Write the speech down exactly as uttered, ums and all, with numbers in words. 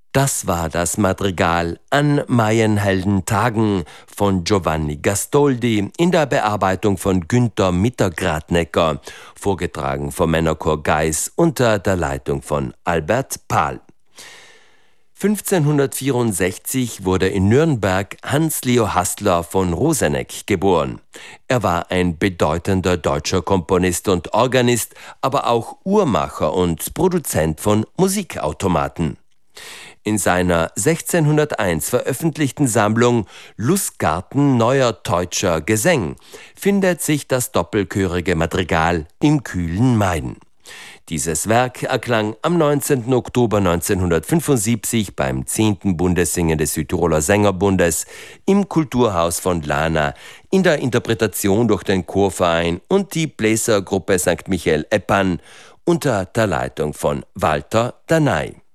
Das war das Madrigal An Maienhelden Tagen von Giovanni Gastoldi in der Bearbeitung von Günther Mitter-Gradnecker, vorgetragen vom Männerchor Geis unter der Leitung von Albert Pahl. fünfzehnhundertvierundsechzig wurde in Nürnberg Hans Leo Haßler von Roseneck geboren. Er war ein bedeutender deutscher Komponist und Organist, aber auch Uhrmacher und Produzent von Musikautomaten. In seiner sechzehnhunderteins veröffentlichten Sammlung Lustgarten neuer deutscher Gesäng findet sich das doppelchörige Madrigal Im kühlen Main. Dieses Werk erklang am neunzehnten Oktober neunzehnhundertfünfundsiebzig beim zehnten Bundessingen des Südtiroler Sängerbundes im Kulturhaus von Lana in der Interpretation durch den Chorverein und die Bläsergruppe Sankt Michael Eppan unter der Leitung von Walter Danay.